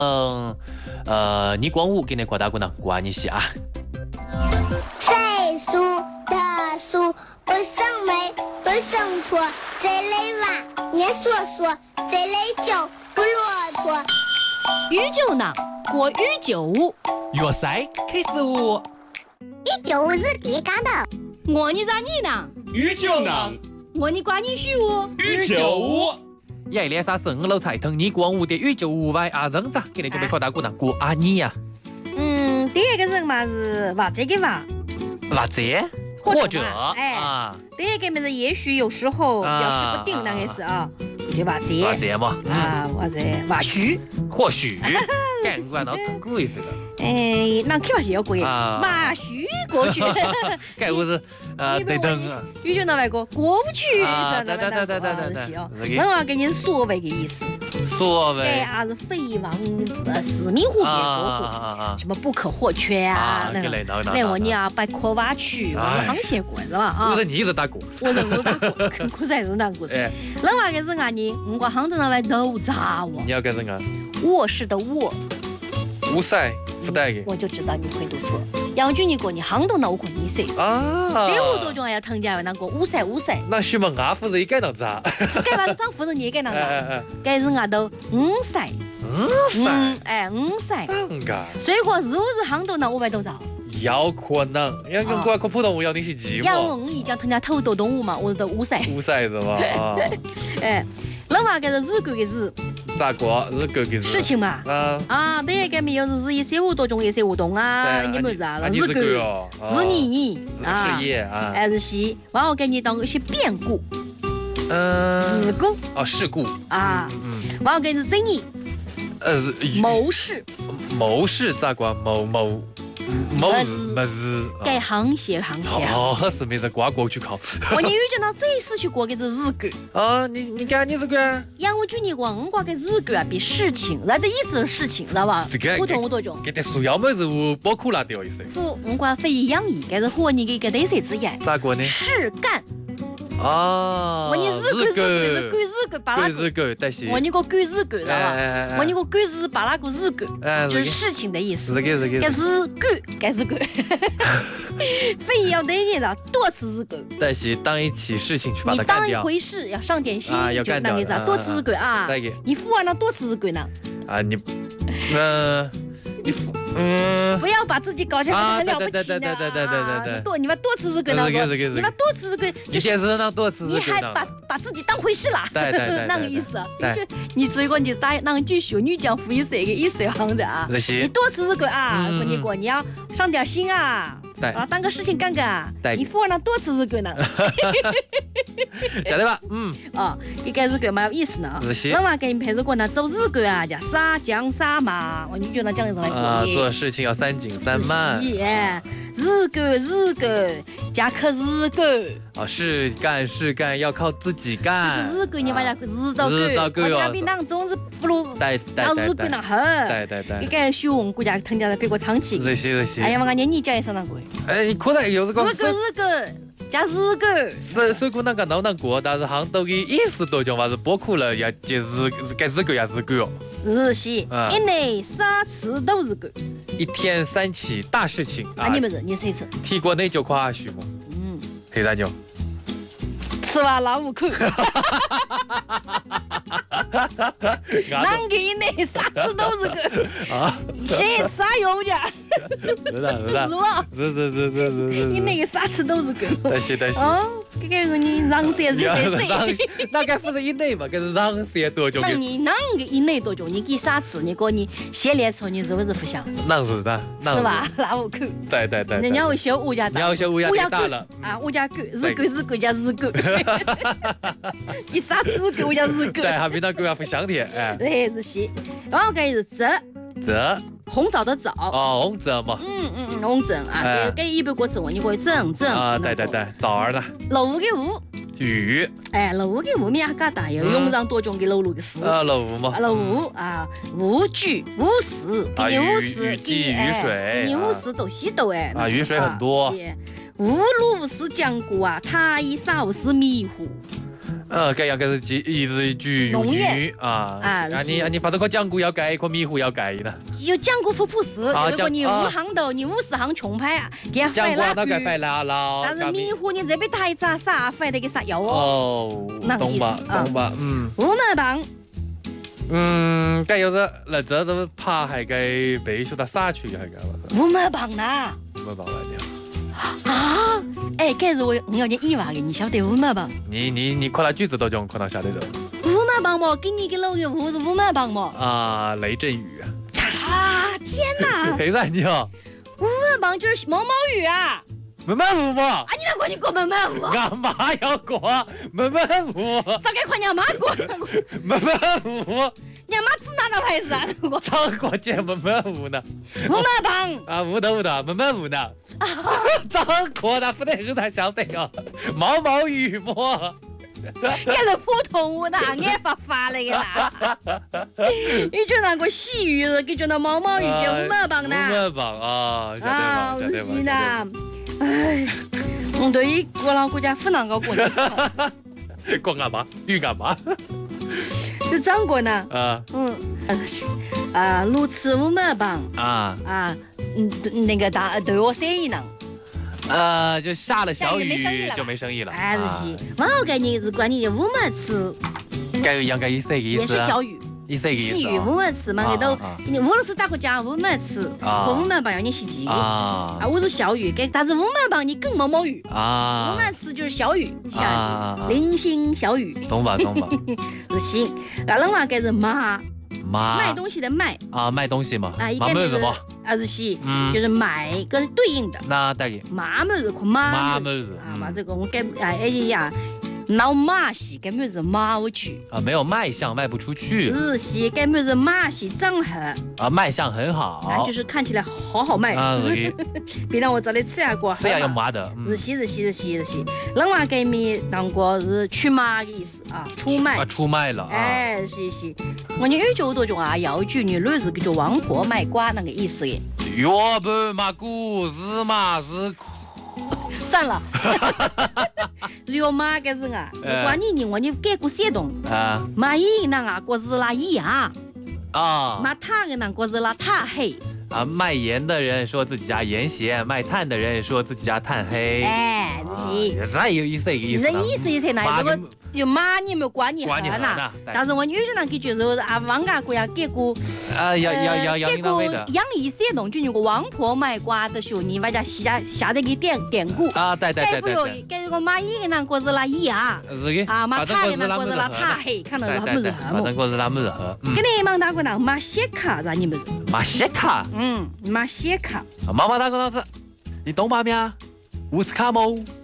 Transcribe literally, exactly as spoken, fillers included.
嗯，呃，你光武给你扩大鼓囊，关你戏啊！ 岁数的数不胜枚，不胜砣，这类娃，年说说，这类酒不骆驼。 御酒囊过御酒屋， 粤赛开始舞， 御酒屋是第一家的。 我你让你呢？ 御酒囊， 我你管你许我。 御酒屋。 一连三十五楼菜头，你光武的御酒屋外啊，人咋给你准备扩大鼓囊过啊你呀？ 嗯，第一个人嘛是娃这个娃， 娃子或者哎啊， 第一个嘛是也许有时候表示不定那个是啊，就娃子娃子嘛， 啊娃子娃许， 或许干过那通过一些个。 哎，那开玩笑过啊娃许过去， 该我是呃对等啊， 御酒囊外国过不去， 啊这对对对对对对是哦。 对我要给你所谓的意思， 所谓这还是非王呃四面胡别过什么不可或缺啊，那种。那我你要把科挖去，我们螃蟹过是吧？啊， 我说你一直打过， 我人都打过，可是还是打过的。 哎， 另外一个是啊，你我讲杭州那边都渣哦， 你要干什么？ 卧室的卧， 乌塞不带的我就知道你会读错。杨军你过你杭州那我过你噻， 啊， 这么多种还要藤家那个乌塞乌塞， 那许么阿夫人也该当咋？ 该把张夫人你也该当哎哎咋？ 哎， 该是俺都五塞， 嗯嗯塞， 哎五塞， 当个所以说是不是杭州那我们都找？ 有可能，要用过普通话要你是鸡要嘛？ 问你讲藤家头头动物嘛，我都乌塞， 乌塞是吧？啊， 哎，另外一个是日干的日咋过？日狗给事情嘛。 啊， 啊，第一个没有是日一三五多种一三活动啊，你们啥了？ 日狗日哦， 你啊， 事业啊， 还是西，然后给你当一些变故、 嗯， 事故哦，事故啊， 嗯， 然后给你争议、 呃， 谋事、 谋事咋过？谋谋谋事谋事， 改行些行些。 好合适没人挂过去考。 我你遇见到这一次去过个是日干， 啊，你你干你这个， 杨我举你光挂个日干啊，比事情，那这意思是事情，知道吧？ 这个不同多种。 给点树要么是我包苦辣掉一些。 不，我挂非养义，该是和你给个对谁之言。 咋过呢？ 事干， 啊， 我你日干日干是干日干巴拉干日干，但是我你个干日干，知道吧？我你个干日巴拉个日干，就是事情的意思。 是个是个。 该是干，该是干，非要那个的多次日干。 但是当一起事情去把你它干掉。 当一回事要上点心， 啊要干掉就那个啥，多次日干啊那个。 你付完了多次日干呢？ 啊你，嗯，你嗯。 不要把自己搞成很了不起对对对对对对对对你多你们多次日干呢？ 是个是个是个你们多次日干， 你先是让多次日你还干把把自己当回事啦？ 对对对对那个意思啊。 对就你所以说你打那句学女讲福音社个意思样子啊。 这些你多次日干啊， 嗯说你过你要上点心啊。 对啊，当个事情干干对， 你付完了多次日干呢？ 晓得吧？嗯， 哦，一个日干蛮有意思呢。 这些那么给你配着过呢，走日干啊，叫撒姜撒麻，我你觉得这样子来啊， 过做事情要三紧三慢。 哎，日干日干加克日干， 啊，是干是干要靠自己就干。 是日干你把它日照日照干干，我家比当中是不如对对那对对日干那很。 对对对。 一个学问国家藤家给我唱起。 这些这些。 哎呀，我讲你讲一声那个。 哎，可能有这个。 日干日干加日干。 水水果那个都能过，但是杭州的意思多种，还是包括了要接日该日干也日干哦。 日系，一年三次都日干。 一天三起大事情啊！你们是你谁吃？ 提过那就夸许么？ 嗯， 黑大牛。 吃完老五口。啷个一年啥子都是个啊？谁啥用的？ 是的，是的，是是是是是是。 你那个啥子都是个。 但是但是。 哦，这个你让谁谁谁？ 那该不是一内嘛？该是让谁多久？ 那你啷个一内多久？你给啥吃？你给你写列出你是不是不想？ 那是的， 是吧？老五口。 对对对。 人家会修物价大。 你要修物价大了啊！物价高，日干日干加日干。你啥日干我叫日干。 对，还比那个要不香甜哎。 对，是西。然后该是泽。 泽。 红枣的枣。 哦，红枣嘛。 嗯嗯嗯，红枣啊，给一般国词我你可以正正。 啊，对对对，枣儿呢。 路的路。 雨。 哎，路的路面还嘎大，有用上多种的路路的事。 啊，路嘛。 路啊，雾具、雾时，给你雾时， 给你雨水， 给你雾时都西都哎。 啊，雨水很多。 雾露是讲过啊，他一少是迷糊。 呃，搿样搿是一日一举农业啊啊！啊你啊你发这个浆果要盖，一颗米糊要盖呢。 有浆果富普市，如果你五行头，你五十行穷派啊，给他浆果那个摆啦啦。 但是米糊你这边台咋啥，反得给啥药哦？哦，懂吧懂吧，嗯。 五毛棒。 嗯，搿要是那这都爬还该背晓得撒去还该了。 五毛棒呐？ 五毛棒来的。 啊！哎，搿是我我要点意外的，你晓得五毛棒？ 你你你看那句子都讲可能晓得的。 五毛棒么？给你给老个五是五毛棒么？ 啊，雷阵雨啊！ 啊！天哪！ 谁让你啊？ 五毛棒就是毛毛雨啊！ 慢慢舞嘛！啊， 你哪过你过慢慢舞？ 俺妈要过慢慢舞。 咋该快娘妈过？ 慢慢舞。 娘妈指哪个牌子啊？ 我早过去慢慢舞呢。 五毛棒啊，舞的舞的，慢慢舞呢。早过那不得很才晓得哟。毛毛雨么？ 这是普通舞的，俺发发了个啦。你觉得那个细雨是给觉得毛毛雨叫五毛棒呢？ 五毛棒啊，晓得吧？晓得吧？ 是呐。哎，我对于我老国家湖南个过年， 过干嘛？雨干嘛？ 是长过呢。 啊， 嗯，啊，如此五毛棒啊啊， 嗯，那个大对我生意呢。 呃，就下了小雨就没生意了。 哎，是，我给你是管你五毛吃， 该有应该意思意思。 也是小雨。细雨五毛吃嘛，那都你无论是打个架五毛吃，和五毛棒要你洗鸡啊，啊，我是小雨，给但是五毛棒你更毛毛雨啊，五毛吃就是小雨，下雨，零星小雨， 懂吧懂吧？ 是行，那人话该是卖卖卖东西的卖啊，卖东西嘛， 啊，一个是啊是西，就是买跟对应的， 那大概卖么子和卖卖么子啊，嘛这个我该哎哎呀。闹马戏根本是马不去啊，没有卖相卖不出去。 日系根本是马戏长很啊，卖相很好， 啊，就是看起来好好卖啊。 别让我这里吃下过， 吃下要麻的。 日系日系日系日系，人话给你当过是出卖的意思啊，出卖啊，出卖了。 哎，是是，我你有句多种啊，有句你类似叫王婆卖瓜那个意思耶。 月半嘛故事嘛是苦。 算了，要马个人啊，不管你你我你改过山东啊，马伊那啊过是拉一样啊，马他个那过是拉他黑啊，卖盐的人说自己家盐咸，卖炭的人说自己家炭黑， 哎，是， 那有意思意思， 这意思意思那这个。有马你没管你很呐，但是我女生呢，给觉得啊，王家国呀，给过啊，要要要要给过养一山东，就有个王婆卖瓜的时候，你把家下下得给典典故啊，对对对对对， 给个马伊个那果子拉一样， 是的， 啊，马他个那果子拉他黑，看到是很热么？那果子拉么热？ 跟你忙打过那马血卡让你们马血卡， 嗯，马血卡， 妈妈打过那是，你懂吗？咩？乌斯卡么？